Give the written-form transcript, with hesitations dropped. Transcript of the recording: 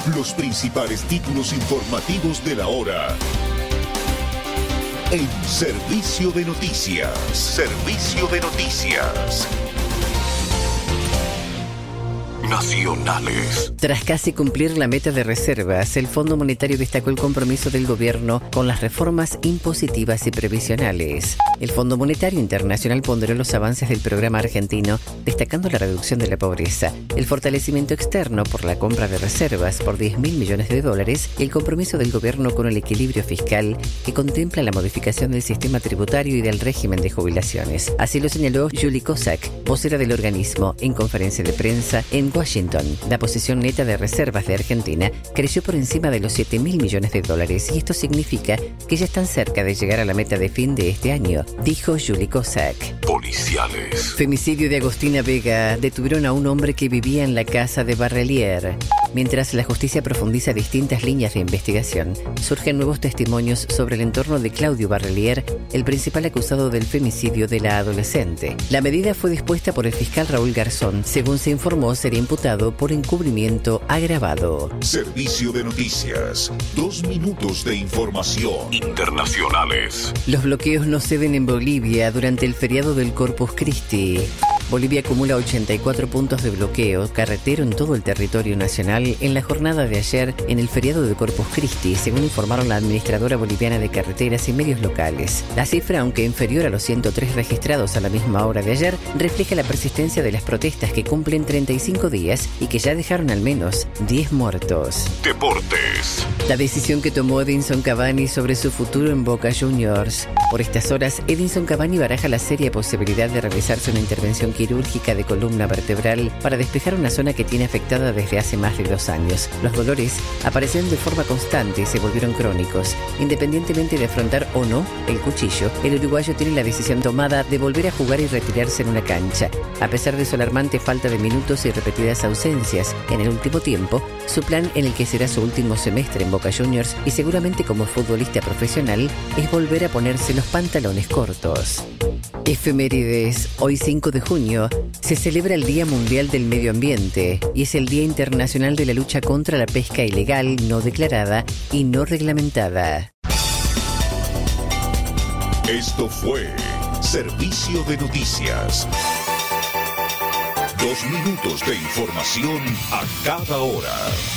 Los principales títulos informativos de la hora. En Servicio de Noticias. Servicio de Noticias. Nacionales. Tras casi cumplir la meta de reservas, el Fondo Monetario destacó el compromiso del gobierno con las reformas impositivas y previsionales. El Fondo Monetario Internacional ponderó los avances del programa argentino, destacando la reducción de la pobreza, el fortalecimiento externo por la compra de reservas por $10.000 millones y el compromiso del gobierno con el equilibrio fiscal que contempla la modificación del sistema tributario y del régimen de jubilaciones. Así lo señaló Julie Kozak, vocera del organismo, en conferencia de prensa en Washington. La posición neta de reservas de Argentina creció por encima de los $7.000 millones y esto significa que ya están cerca de llegar a la meta de fin de este año, dijo Julie Kozak. Policiales. Femicidio de Agostina Vega. Detuvieron a un hombre que vivía en la casa de Barrelier. Mientras la justicia profundiza distintas líneas de investigación, surgen nuevos testimonios sobre el entorno de Claudio Barrelier, el principal acusado del femicidio de la adolescente. La medida fue dispuesta por el fiscal Raúl Garzón. Según se informó, sería imputado por encubrimiento agravado. Servicio de Noticias. 2 minutos de información. Internacionales. Los bloqueos no ceden en Bolivia durante el feriado del Corpus Christi. Bolivia acumula 84 puntos de bloqueo carretero en todo el territorio nacional en la jornada de ayer en el feriado de Corpus Christi, según informaron la Administradora Boliviana de Carreteras y medios locales. La cifra, aunque inferior a los 103 registrados a la misma hora de ayer, refleja la persistencia de las protestas que cumplen 35 días y que ya dejaron al menos 10 muertos. Deportes. La decisión que tomó Edinson Cavani sobre su futuro en Boca Juniors. Por estas horas, Edinson Cavani baraja la seria posibilidad de realizarse una intervención quirúrgica de columna vertebral para despejar una zona que tiene afectada desde hace más de 2 años. Los dolores aparecieron de forma constante y se volvieron crónicos. Independientemente de afrontar o no el cuchillo, el uruguayo tiene la decisión tomada de volver a jugar y retirarse en una cancha. A pesar de su alarmante falta de minutos y repetidas ausencias en el último tiempo, su plan en el que será su último semestre en Boca Juniors y seguramente como futbolista profesional es volver a ponerse los pantalones cortos. Efemérides. Hoy 5 de junio se celebra el Día Mundial del Medio Ambiente y es el Día Internacional de la Lucha contra la Pesca Ilegal, no declarada y no reglamentada. Esto fue Servicio de Noticias. 2 minutos de información a cada hora.